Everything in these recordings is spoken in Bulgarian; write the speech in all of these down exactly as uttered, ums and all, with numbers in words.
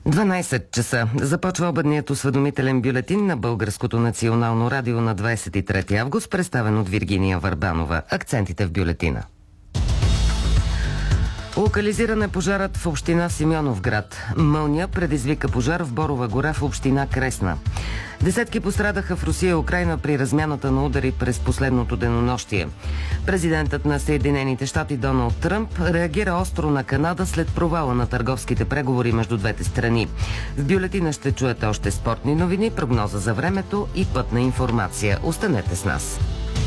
дванайсет часа. Започва обедният осведомителен бюлетин на Българското национално радио на двадесет и трети август, представен от Виргиния Върбанова. Акцентите в бюлетина. Локализиран е пожарът в община Симеоновград. Мълния предизвика пожар в Борова гора в община Кресна. Десетки пострадаха в Русия и Украйна при размяната на удари през последното денонощие. Президентът на Съединените щати Доналд Тръмп реагира остро на Канада след провала на търговските преговори между двете страни. В бюлетина ще чуете още спортни новини, прогноза за времето и пътна информация. Останете с нас.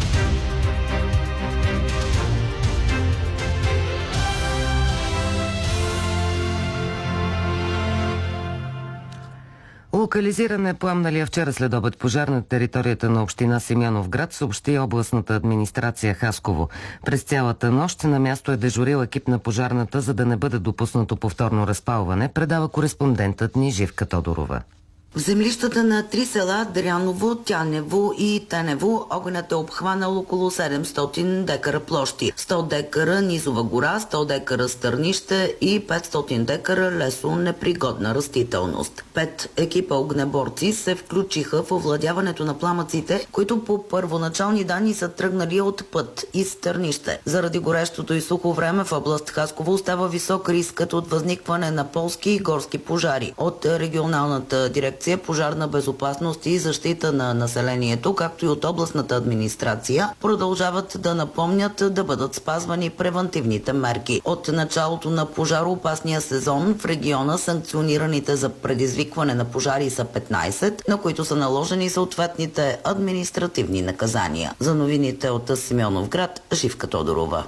Локализиран е пламналия вчера следобед пожар на територията на община Симеоновград, съобщи областната администрация Хасково. През цялата нощ на място е дежурил екип на пожарната, за да не бъде допуснато повторно разпалване, предава кореспондентът ни Живка Тодорова. В землищата на три села Дряново, Тянево и Тенево огънят е обхванал около седемстотин декара площи. сто декара низова гора, сто декара стърнище и петстотин декара лесо непригодна растителност. Пет екипа огнеборци се включиха в овладяването на пламъците, които по първоначални данни са тръгнали от път и стърнище. Заради горещото и сухо време в област Хасково остава висок рискът от възникване на полски и горски пожари. От регионалната дирекция пожарна безопасност и защита на населението, както и от областната администрация, продължават да напомнят да бъдат спазвани превантивните мерки. От началото на пожароопасния сезон в региона санкционираните за предизвикване на пожари са петнайсет, на които са наложени съответните административни наказания. За новините от Симеоновград, Живка Тодорова.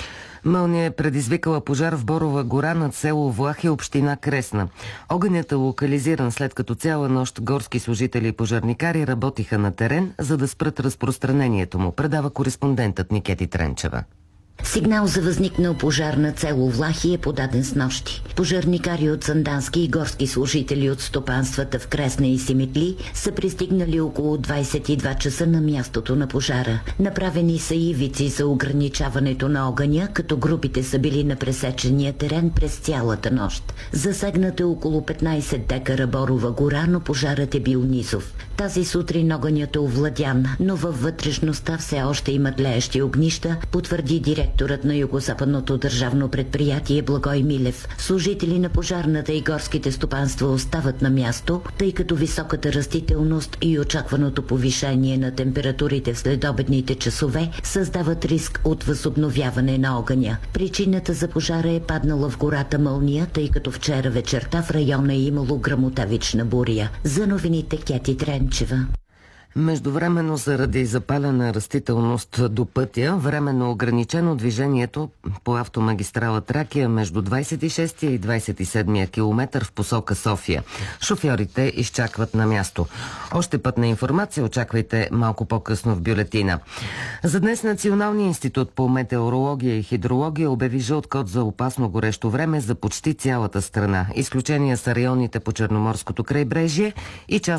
Мълния е предизвикала пожар в Борова гора над село Влахи, община Кресна. Огънят е локализиран, след като цяла нощ горски служители и пожарникари работиха на терен, за да спрат разпространението му, предава кореспондентът Никети Тренчева. Сигнал за възникнал пожар на село Влахи е подаден с нощи. Пожарникари от сандански и горски служители от стопанствата в Кресна и Симитли са пристигнали около двадесет и два часа на мястото на пожара. Направени са ивици за ограничаването на огъня, като групите са били на пресечения терен през цялата нощ. Засегната е около петнайсет декара Борова гора, но пожарът е бил низов. Тази сутрин огънят е овладян, но във вътрешността все още има тлеещи огнища, потвърди директорът на Югозападното държавно предприятие Благой Милев. Служители на пожарната и горските стопанства остават на място, тъй като високата растителност и очакваното повишение на температурите в следобедните часове създават риск от възобновяване на огъня. Причината за пожара е паднала в гората мълния, тъй като вчера вечерта в района е имало гръмотевична буря. За новините Кети Тренчева. Междувременно заради запалена растителност до пътя, временно ограничено движението по автомагистрала Тракия между двадесет и шестия и двадесет и седмия километър в посока София. Шофьорите изчакват на място. Още пътна информация очаквайте малко по-късно в бюлетина. За днес Националният институт по метеорология и хидрология обяви жълт код за опасно горещо време за почти цялата страна. Изключения са районите по Черноморското крайбрежие и част